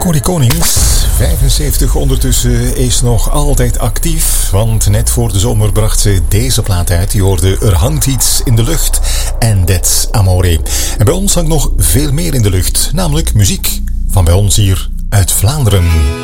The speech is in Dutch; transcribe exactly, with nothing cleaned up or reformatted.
Corrie Konings, vijfenzeventig ondertussen, is nog altijd actief. Want net voor de zomer bracht ze deze plaat uit. Je hoorde Er hangt iets in de lucht en That's Amore. En bij ons hangt nog veel meer in de lucht. Namelijk muziek van bij ons hier uit Vlaanderen.